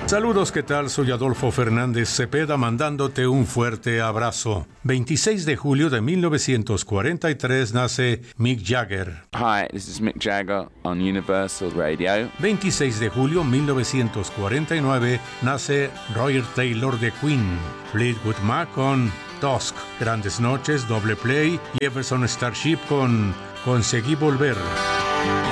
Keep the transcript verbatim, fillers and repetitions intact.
Saludos, ¿qué tal? Soy Adolfo Fernández Cepeda mandándote un fuerte abrazo. veintiséis de julio de mil novecientos cuarenta y tres nace Mick Jagger. Hi, this is Mick Jagger on Universal Radio. veintiséis de julio de mil novecientos cuarenta y nueve nace Roger Taylor de Queen. Fleetwood Mac con Dusk. Grandes Noches, Doble Play y Jefferson Starship con Conseguí Volver.